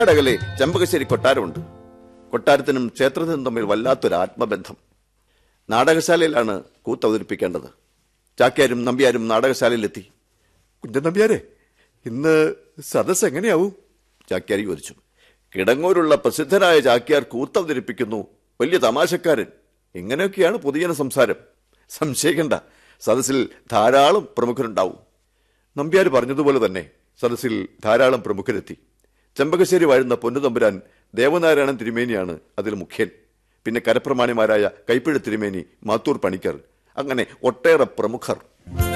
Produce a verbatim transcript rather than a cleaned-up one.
അകലെ ചെമ്പകശ്ശേരി കൊട്ടാരമുണ്ട്. കൊട്ടാരത്തിനും ക്ഷേത്രത്തിനും തമ്മിൽ വല്ലാത്തൊരു ആത്മബന്ധം. നാടകശാലയിലാണ് കൂത്ത് അവതരിപ്പിക്കേണ്ടത്. ചാക്യാരും നമ്പ്യാരും നാടകശാലയിലെത്തി. കുഞ്ഞൻ നമ്പ്യാരെ, ഇന്ന് സദസ് എങ്ങനെയാവും? ചാക്യാർ ചോദിച്ചു. കിടങ്ങൂരുള്ള പ്രസിദ്ധനായ ചാക്യാർ കൂത്ത് അവതരിപ്പിക്കുന്നു, വലിയ തമാശക്കാരൻ, ഇങ്ങനെയൊക്കെയാണ് പൊതുജന സംസാരം. സംശയിക്കണ്ട, സദസ്സിൽ ധാരാളം പ്രമുഖരുണ്ടാവും. നമ്പ്യാർ പറഞ്ഞതുപോലെ തന്നെ സദസ്സിൽ ധാരാളം പ്രമുഖരെത്തി. ചെമ്പകശ്ശേരി വാഴുന്ന പൊന്നുതമ്പുരാൻ ദേവനാരായണൻ തിരുമേനിയാണ് അതിൽ മുഖ്യൻ. പിന്നെ കരപ്രമാണിമാരായ കൈപ്പിഴ തിരുമേനി, മാത്തൂർ പണിക്കർ, അങ്ങനെ ഒട്ടേറെ പ്രമുഖർ.